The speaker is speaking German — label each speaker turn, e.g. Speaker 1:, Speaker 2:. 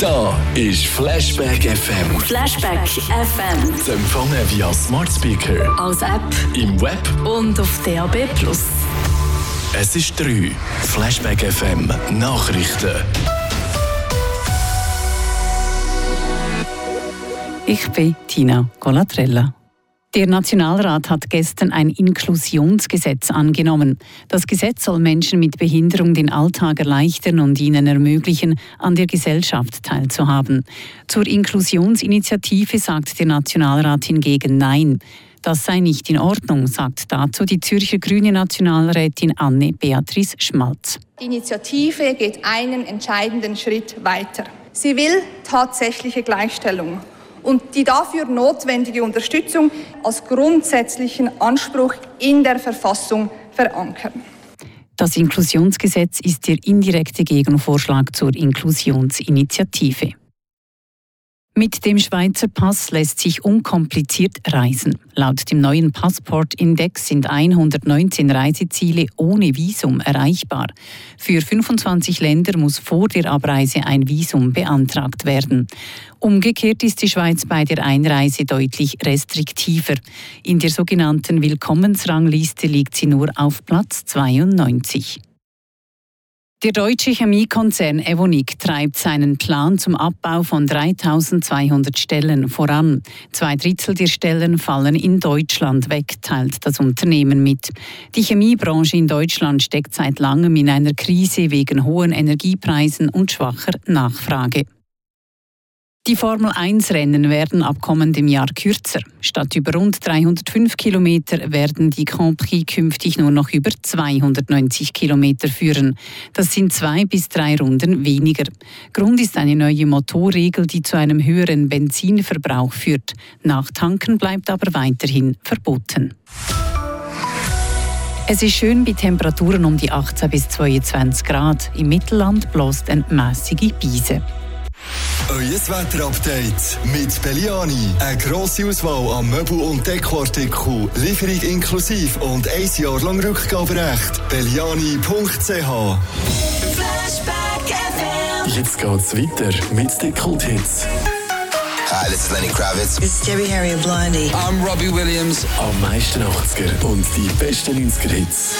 Speaker 1: Da ist Flashback FM.
Speaker 2: Flashback FM.
Speaker 1: Zu empfangen via Smart Speaker,
Speaker 2: Als App
Speaker 1: im Web.
Speaker 2: und auf DAB+.
Speaker 1: Es ist 3. Flashback FM Nachrichten.
Speaker 3: Ich bin Tina Colatrella. Der Nationalrat hat gestern ein Inklusionsgesetz angenommen. Das Gesetz soll Menschen mit Behinderung den Alltag erleichtern und ihnen ermöglichen, an der Gesellschaft teilzuhaben. Zur Inklusionsinitiative sagt der Nationalrat hingegen Nein. Das sei nicht in Ordnung, sagt dazu die Zürcher Grüne Nationalrätin Anne-Beatrice Schmalz.
Speaker 4: Die Initiative geht einen entscheidenden Schritt weiter. Sie will tatsächliche Gleichstellung und die dafür notwendige Unterstützung als grundsätzlichen Anspruch in der Verfassung verankern.
Speaker 3: Das Inklusionsgesetz ist der indirekte Gegenvorschlag zur Inklusionsinitiative. Mit dem Schweizer Pass lässt sich unkompliziert reisen. Laut dem neuen Passport-Index sind 119 Reiseziele ohne Visum erreichbar. Für 25 Länder muss vor der Abreise ein Visum beantragt werden. Umgekehrt ist die Schweiz bei der Einreise deutlich restriktiver. In der sogenannten Willkommensrangliste liegt sie nur auf Platz 92. Der deutsche Chemiekonzern Evonik treibt seinen Plan zum Abbau von 3.200 Stellen voran. 2/3 der Stellen fallen in Deutschland weg, teilt das Unternehmen mit. Die Chemiebranche in Deutschland steckt seit langem in einer Krise wegen hohen Energiepreisen und schwacher Nachfrage. Die Formel-1-Rennen werden ab kommendem Jahr kürzer. Statt über rund 305 Kilometer werden die Grand Prix künftig nur noch über 290 Kilometer führen. Das sind 2 bis 3 Runden weniger. Grund ist eine neue Motorregel, die zu einem höheren Benzinverbrauch führt. Nachtanken bleibt aber weiterhin verboten. Es ist schön bei Temperaturen um die 18 bis 22 Grad. Im Mittelland bläst eine mässige Brise.
Speaker 5: Euer Wetterupdate mit Belliani. Eine grosse Auswahl an Möbel- und Dekoartikeln, Lieferung inklusive und 1 Jahr lang Rückgaberecht. Belliani.ch.
Speaker 2: Flashback FM.
Speaker 1: Jetzt geht's weiter mit den Kulthits.
Speaker 6: Hi, this is Lenny Kravitz.
Speaker 7: It's Debbie Harry and Blondie.
Speaker 6: I'm Robbie Williams.
Speaker 1: Am meisten 80er und die besten 90er Hits.